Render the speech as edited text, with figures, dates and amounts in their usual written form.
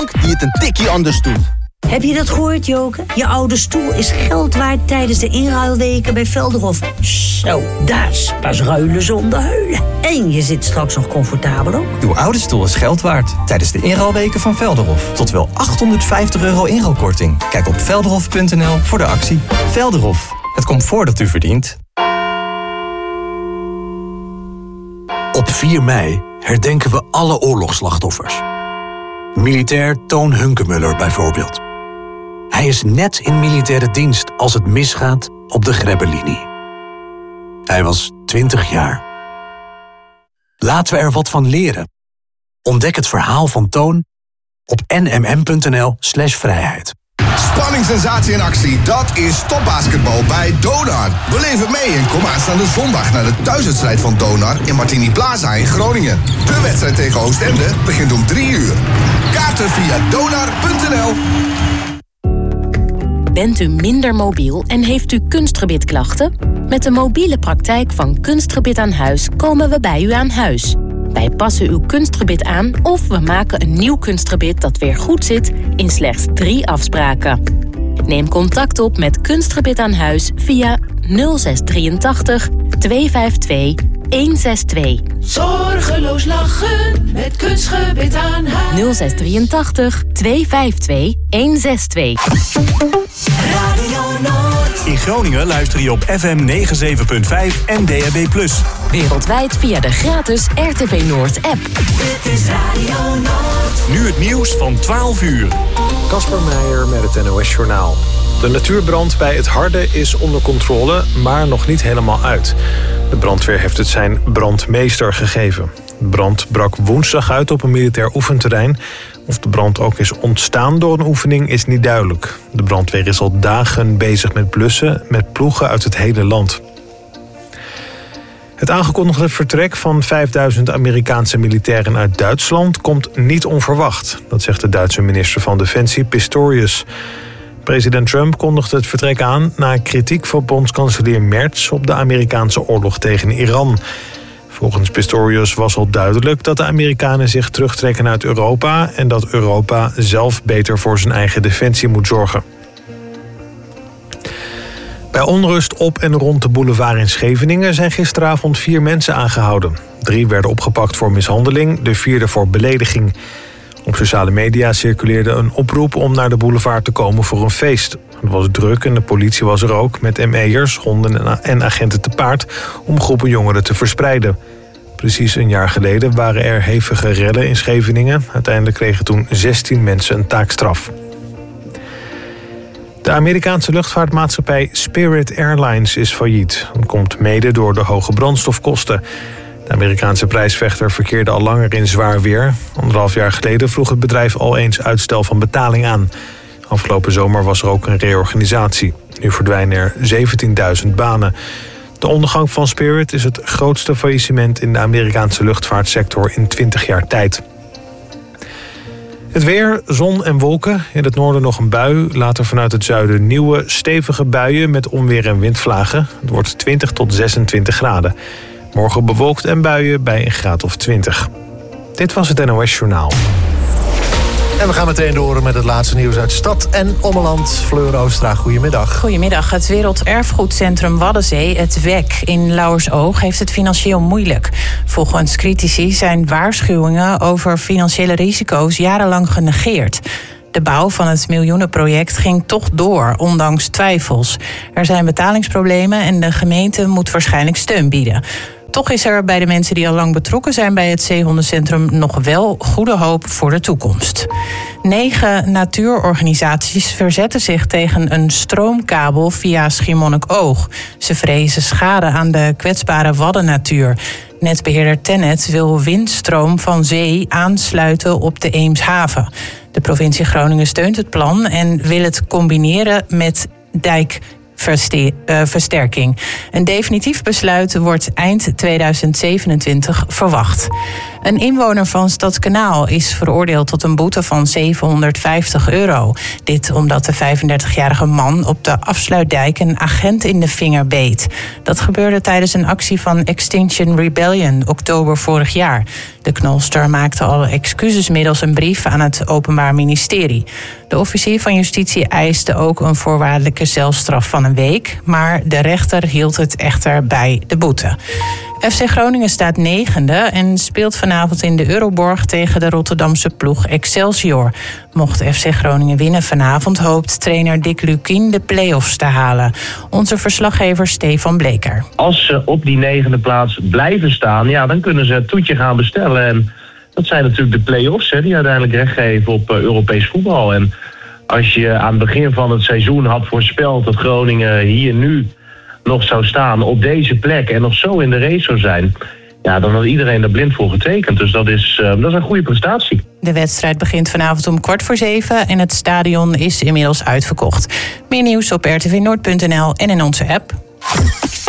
die het een tikje anders doet. Heb je dat gehoord, Joke? Je oude stoel is geld waard tijdens de inruilweken bij Velderhof. Zo, dat is pas ruilen zonder huilen. En je zit straks nog comfortabel ook. Uw oude stoel is geld waard tijdens de inruilweken van Velderhof. Tot wel €850 inruilkorting. Kijk op velderhof.nl voor de actie. Velderhof, het comfort dat u verdient. Op 4 mei herdenken we alle oorlogsslachtoffers. Militair Toon Hunkemuller bijvoorbeeld. Hij is net in militaire dienst als het misgaat op de Grebbelinie. Hij was 20 jaar. Laten we er wat van leren. Ontdek het verhaal van Toon op nmm.nl/vrijheid. Spanning, sensatie en actie, dat is topbasketbal bij Donar. Beleef het mee en kom aanstaande zondag naar de thuiswedstrijd van Donar in Martini Plaza in Groningen. De wedstrijd tegen Oostende begint om 3 uur. Kaarten via donar.nl. Bent u minder mobiel en heeft u kunstgebitklachten? Met de mobiele praktijk van Kunstgebit aan Huis komen we bij u aan huis. Wij passen uw kunstgebit aan of we maken een nieuw kunstgebit dat weer goed zit in slechts 3 afspraken. Neem contact op met Kunstgebit aan Huis via 0683 252 162. Zorgeloos lachen met Kunstgebit aan Huis. 0683 252 162. Radio Noord. In Groningen luister je op FM 97.5 en DAB+. Wereldwijd via de gratis RTV Noord app. Dit is Radio Noord. Nu het nieuws van 12 uur. Kasper Meijer met het NOS-journaal. De natuurbrand bij het Harde is onder controle, maar nog niet helemaal uit. De brandweer heeft het zijn brandmeester gegeven. De brand brak woensdag uit op een militair oefenterrein. Of de brand ook is ontstaan door een oefening is niet duidelijk. De brandweer is al dagen bezig met blussen met ploegen uit het hele land. Het aangekondigde vertrek van 5000 Amerikaanse militairen uit Duitsland komt niet onverwacht. Dat zegt de Duitse minister van Defensie Pistorius. President Trump kondigde het vertrek aan na kritiek van bondskanselier Merz op de Amerikaanse oorlog tegen Iran. Volgens Pistorius was al duidelijk dat de Amerikanen zich terugtrekken uit Europa en dat Europa zelf beter voor zijn eigen defensie moet zorgen. Bij onrust op en rond de boulevard in Scheveningen zijn gisteravond 4 mensen aangehouden. 3 werden opgepakt voor mishandeling, de 4e voor belediging. Op sociale media circuleerde een oproep om naar de boulevard te komen voor een feest. Het was druk en de politie was er ook met ME'ers, honden en agenten te paard om groepen jongeren te verspreiden. Precies een jaar geleden waren er hevige rellen in Scheveningen. Uiteindelijk kregen toen 16 mensen een taakstraf. De Amerikaanse luchtvaartmaatschappij Spirit Airlines is failliet. Dat komt mede door de hoge brandstofkosten. De Amerikaanse prijsvechter verkeerde al langer in zwaar weer. 1,5 jaar geleden vroeg het bedrijf al eens uitstel van betaling aan. Afgelopen zomer was er ook een reorganisatie. Nu verdwijnen er 17.000 banen. De ondergang van Spirit is het grootste faillissement in de Amerikaanse luchtvaartsector in 20 jaar tijd. Het weer, zon en wolken. In het noorden nog een bui. Later vanuit het zuiden nieuwe, stevige buien met onweer en windvlagen. Het wordt 20 tot 26 graden. Morgen bewolkt en buien bij een graad of 20. Dit was het NOS Journaal. En we gaan meteen door met het laatste nieuws uit stad en ommeland. Fleur Oostra, goedemiddag. Goedemiddag. Het Werelderfgoedcentrum Waddenzee, het WEC in Lauwersoog, heeft het financieel moeilijk. Volgens critici zijn waarschuwingen over financiële risico's jarenlang genegeerd. De bouw van het miljoenenproject ging toch door, ondanks twijfels. Er zijn betalingsproblemen en de gemeente moet waarschijnlijk steun bieden. Toch is er bij de mensen die al lang betrokken zijn bij het zeehondencentrum nog wel goede hoop voor de toekomst. 9 natuurorganisaties verzetten zich tegen een stroomkabel via Schiermonnikoog. Ze vrezen schade aan de kwetsbare waddennatuur. Netbeheerder Tennet wil windstroom van zee aansluiten op de Eemshaven. De provincie Groningen steunt het plan en wil het combineren met dijkversterking. Een definitief besluit wordt eind 2027 verwacht. Een inwoner van Stadskanaal is veroordeeld tot een boete van €750. Dit omdat de 35-jarige man op de afsluitdijk een agent in de vinger beet. Dat gebeurde tijdens een actie van Extinction Rebellion, oktober vorig jaar. De knolster maakte al excuses middels een brief aan het Openbaar Ministerie. De officier van Justitie eiste ook een voorwaardelijke celstraf van een week, maar de rechter hield het echter bij de boete. FC Groningen staat 9e en speelt vanavond in de Euroborg tegen de Rotterdamse ploeg Excelsior. Mocht FC Groningen winnen vanavond, hoopt trainer Dick Lukien de play-offs te halen. Onze verslaggever Stefan Bleker. Als ze op die 9e plaats blijven staan, ja, dan kunnen ze het toetje gaan bestellen. En dat zijn natuurlijk de play-offs die uiteindelijk recht geven op Europees voetbal. En als je aan het begin van het seizoen had voorspeld dat Groningen hier nu nog zou staan op deze plek en nog zo in de race zou zijn, ja, dan had iedereen er blind voor getekend. Dus dat is een goede prestatie. De wedstrijd begint vanavond om 6:15 en het stadion is inmiddels uitverkocht. Meer nieuws op rtvnoord.nl en in onze app.